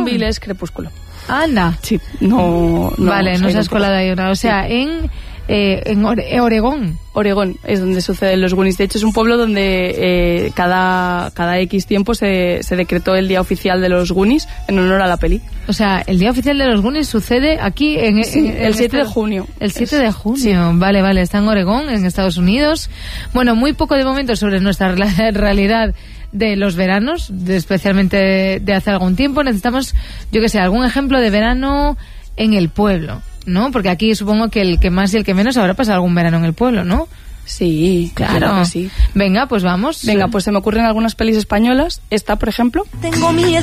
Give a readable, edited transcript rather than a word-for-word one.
móvil es Crepúsculo. Anda. Sí, no vale, no se has colado ahí una. O sea, sí. en Oregón. Oregón es donde suceden los Goonies. De hecho, es un pueblo donde cada X tiempo se decretó el día oficial de los Goonies en honor a la peli. O sea, el día oficial de los Goonies sucede aquí el 7 de junio. El 7 de junio, sí. Vale, está en Oregón, en Estados Unidos. Bueno, muy poco de momento sobre nuestra realidad de los veranos, especialmente de hace algún tiempo. Necesitamos, yo que sé, algún ejemplo de verano en el pueblo, ¿no? Porque aquí supongo que el que más y el que menos habrá pasado algún verano en el pueblo, ¿no? Sí, claro que sí. Venga, pues vamos. Venga, pues se me ocurren algunas pelis españolas. Esta, por ejemplo. Tengo miedo.